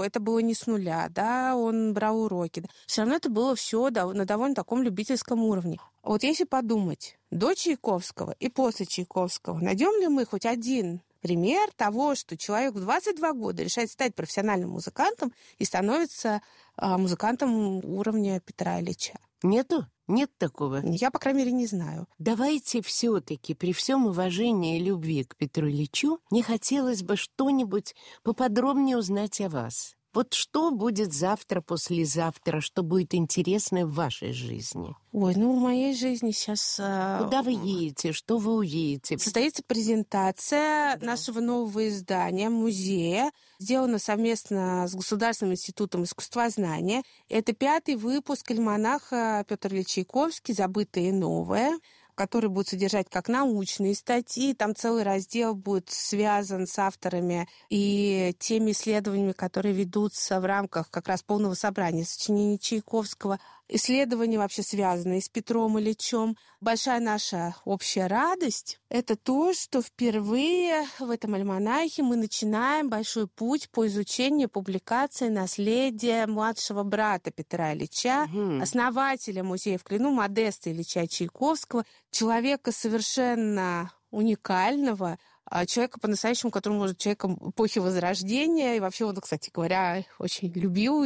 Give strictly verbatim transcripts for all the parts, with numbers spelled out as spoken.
это было не с нуля, да, он брал уроки. Все равно это было все на довольно таком любительском уровне. Вот если подумать, до Чайковского и после Чайковского, найдем ли мы хоть один пример того, что человек в двадцать два года решает стать профессиональным музыкантом и становится а, музыкантом уровня Петра Ильича? Нету? Нет такого? Я, по крайней мере, не знаю. Давайте все-таки при всем уважении и любви к Петру Ильичу мне хотелось бы что-нибудь поподробнее узнать о вас. Вот что будет завтра, послезавтра, что будет интересно в вашей жизни? Ой, ну в моей жизни сейчас... Куда вы едете? Что вы уедете? Состоится презентация да. нашего нового издания, музея, сделана совместно с Государственным институтом искусствознания. Это пятый выпуск альманаха Петр Ильич Чайковский «Забытое и новое», который будет содержать как научные статьи. Там целый раздел будет связан с авторами и теми исследованиями, которые ведутся в рамках как раз полного собрания сочинений Чайковского. Исследования вообще связанные с Петром Ильичем. Большая наша общая радость – это то, что впервые в этом альманахе мы начинаем большой путь по изучению публикации наследия младшего брата Петра Ильича, угу. основателя музея в Клину Модеста Ильича Чайковского, человека совершенно уникального, человека по-настоящему, который может человеком эпохи Возрождения, и вообще он, кстати говоря, очень любил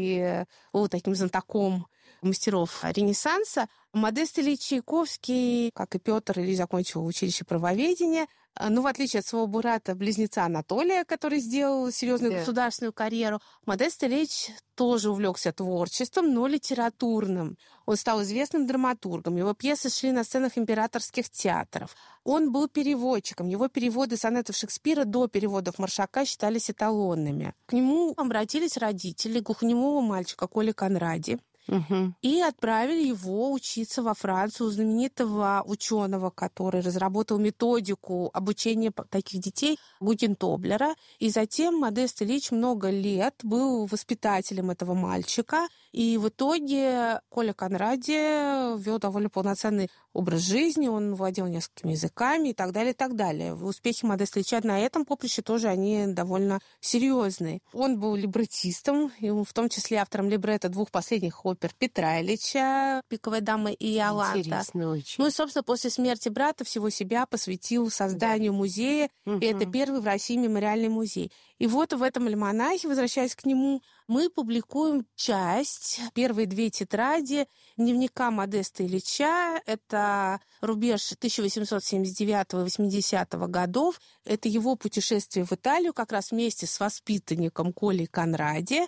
и был таким знатоком мастеров Ренессанса. Модест Ильич Чайковский, как и Петр Ильич, закончил училище правоведения. Но в отличие от своего брата-близнеца Анатолия, который сделал серьезную yeah. государственную карьеру, Модест Ильич тоже увлекся творчеством, но литературным. Он стал известным драматургом. Его пьесы шли на сценах императорских театров. Он был переводчиком. Его переводы сонетов Шекспира до переводов Маршака считались эталонными. К нему обратились родители глухонемого мальчика Коли Конради. Угу. И отправили его учиться во Францию у знаменитого ученого, который разработал методику обучения таких детей, Гутентоблера. И затем Модест Ильич много лет был воспитателем этого мальчика. И в итоге Коля Конради вел довольно полноценный образ жизни, он владел несколькими языками и так далее, и так далее. Успехи Модеста Ильича на этом поприще тоже они довольно серьезные. Он был либреттистом, и в том числе автором либретто двух последних опер Петра Ильича «Пиковая дама» и «Иоланта». Интересно очень. Ну и, собственно, после смерти брата всего себя посвятил созданию да. музея, угу. и это первый в России мемориальный музей. И вот в этом альманахе, возвращаясь к нему, мы публикуем часть, первые две тетради дневника Модеста Ильича. Это рубеж тысяча восемьсот семьдесят девятого - восьмидесятого годов. Это его путешествие в Италию как раз вместе с воспитанником Колей Конради.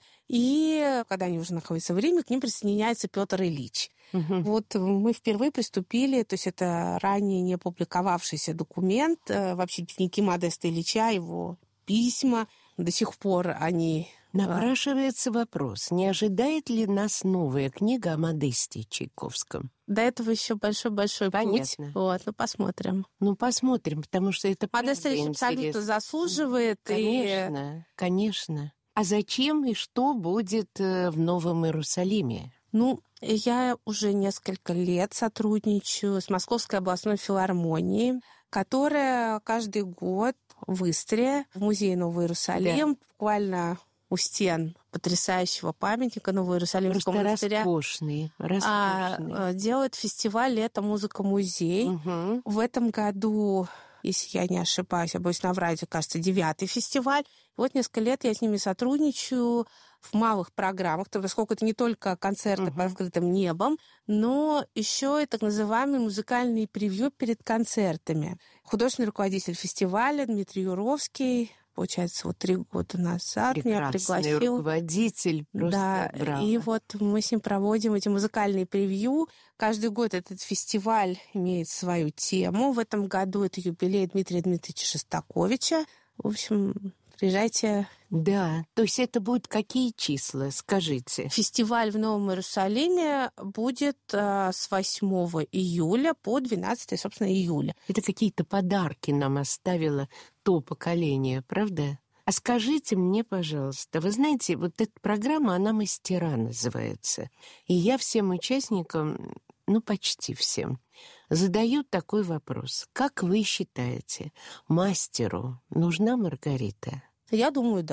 И когда они уже находятся в Риме, к ним присоединяется Петр Ильич. Угу. Вот мы впервые приступили, то есть это ранее не публиковавшийся документ, вообще дневники Модеста Ильича, его письма, до сих пор они... Напрашивается вопрос, не ожидает ли нас новая книга о Модесте Чайковском? До этого еще большой-большой путь. Вот, ну посмотрим. Ну посмотрим, потому что это Модест Ильич абсолютно заслуживает. Конечно, и... конечно. А зачем и что будет в Новом Иерусалиме? Ну, я уже несколько лет сотрудничаю с Московской областной филармонией, которая каждый год в Истре, в музее Новый Иерусалим, да. буквально у стен потрясающего памятника Новоиерусалимского монастыря. Роскошный, роскошный. А, делает фестиваль «Лето, музыка, музей». Угу. В этом году, если я не ошибаюсь, я боюсь наврать, кажется, девятый фестиваль. Вот несколько лет я с ними сотрудничаю в малых программах, поскольку это не только концерты uh-huh. под открытым небом, но еще и так называемые музыкальные превью перед концертами. Художественный руководитель фестиваля Дмитрий Юровский, получается, вот три года назад Прекрасный меня пригласил. Руководитель, просто да, браво. И вот мы с ним проводим эти музыкальные превью. Каждый год этот фестиваль имеет свою тему. В этом году это юбилей Дмитрия Дмитриевича Шостаковича. В общем, приезжайте. Да, то есть это будут какие числа, скажите? Фестиваль в Новом Иерусалиме будет а, с восьмого июля по двенадцатое, собственно, июля. Это какие-то подарки нам оставило то поколение, правда? А скажите мне, пожалуйста, вы знаете, вот эта программа, она «Мастера» называется. И я всем участникам, ну, почти всем, задаю такой вопрос. Как вы считаете, мастеру нужна Маргарита? Я думаю, да.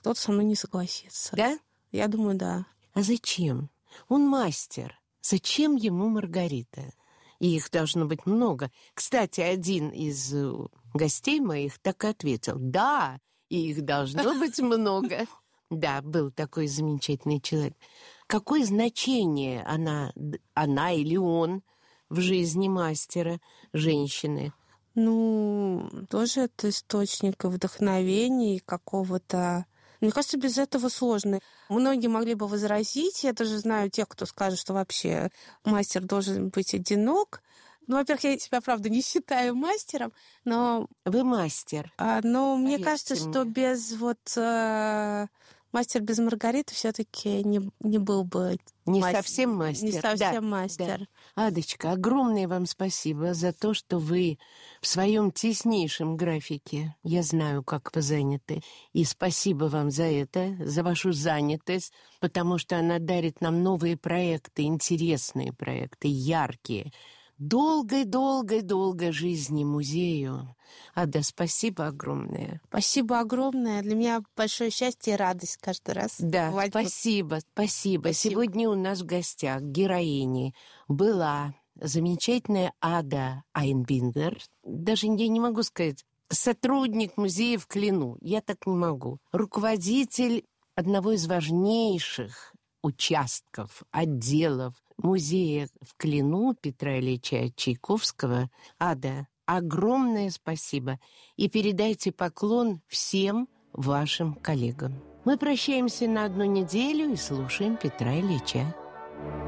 кто-то со мной не согласится. Да? Я думаю, да. А зачем? Он мастер. Зачем ему Маргарита? И их должно быть много. Кстати, один из гостей моих так и ответил: да, и их должно быть много. Да, был такой замечательный человек. Какое значение она, она или он в жизни мастера, женщины? Ну, тоже это источник вдохновения и какого-то... Мне кажется, без этого сложно. Многие могли бы возразить, я тоже знаю тех, кто скажет, что вообще мастер должен быть одинок. Ну, во-первых, я себя, правда, не считаю мастером, но... Вы мастер. А, но мне Поверьте кажется, мне. что без вот... Э, мастер без Маргариты все-таки не, не был бы... Не мастер, совсем мастер. Не совсем да, мастер. Да. Адочка, огромное вам спасибо за то, что вы в своем теснейшем графике, я знаю, как вы заняты, и спасибо вам за это, за вашу занятость, потому что она дарит нам новые проекты, интересные проекты, яркие. Долгой-долгой-долгой жизни музею. Ада, спасибо огромное. Спасибо огромное. Для меня большое счастье и радость каждый раз. Да, бывать спасибо, спасибо. Спасибо. Сегодня у нас в гостях героини была замечательная Ада Айнбиндер. Даже я не могу сказать, сотрудник музея в Клину. Я так не могу. Руководитель одного из важнейших участков, отделов музея в Клину Петра Ильича Чайковского. Ада, огромное спасибо. И передайте поклон всем вашим коллегам. Мы прощаемся на одну неделю и слушаем Петра Ильича.